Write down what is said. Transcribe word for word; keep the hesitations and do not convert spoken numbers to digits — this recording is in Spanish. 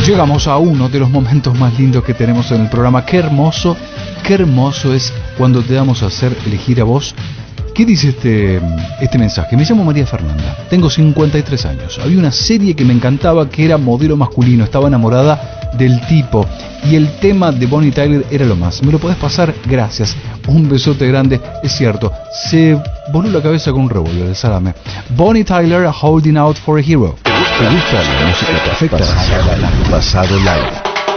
llegamos a uno de los momentos más lindos que tenemos en el programa. Qué hermoso, qué hermoso es cuando te damos a hacer elegir a vos. ¿Qué dice este, este mensaje? Me llamo María Fernanda, tengo cincuenta y tres años. Había una serie que me encantaba que era modelo masculino, estaba enamorada del tipo y el tema de Bonnie Tyler era lo más. ¿Me lo podés pasar? Gracias. Un besote grande. Es cierto, se voló la cabeza con un revólver, el salame. Bonnie Tyler, Holding Out for a Hero. ¿Te gusta la música perfecta? Pasado Live.